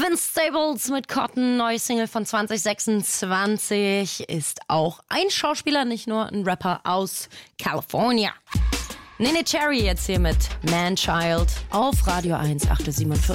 Vince Staples mit Cotton, neue Single von 2026, ist auch ein Schauspieler, nicht nur ein Rapper aus California. Nene Cherry jetzt hier mit Man Child auf Radio 1, 8:47.